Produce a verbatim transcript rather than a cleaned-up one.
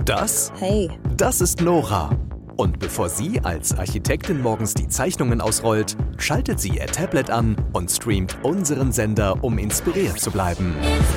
Das? Hey. Das ist Nora. Und bevor sie als Architektin morgens die Zeichnungen ausrollt, schaltet sie ihr Tablet an und streamt unseren Sender, um inspiriert zu bleiben.